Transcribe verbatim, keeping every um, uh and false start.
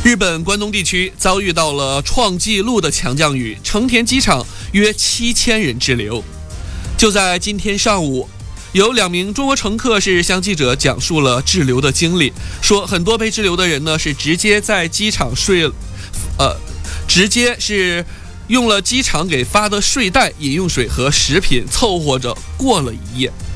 日本关东地区遭遇到了创纪录的强降雨，成田机场约七千人滞留。就在今天上午，有两名中国乘客是向记者讲述了滞留的经历，说很多被滞留的人呢是直接在机场睡，呃，直接是用了机场给发的睡袋、饮用水和食品凑合着过了一夜。